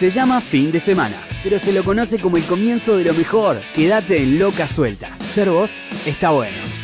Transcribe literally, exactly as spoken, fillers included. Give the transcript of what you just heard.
Se llama fin de semana, pero se lo conoce como el comienzo de lo mejor. Quédate en Loca Suelta. Ser vos está bueno.